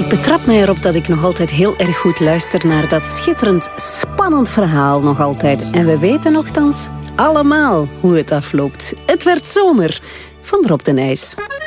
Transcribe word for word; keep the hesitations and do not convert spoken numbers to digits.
betrap mij erop dat ik nog altijd heel erg goed luister naar dat schitterend, spannend verhaal nog altijd. En we weten nogthans allemaal hoe het afloopt. Het werd zomer van Rob de Nijs.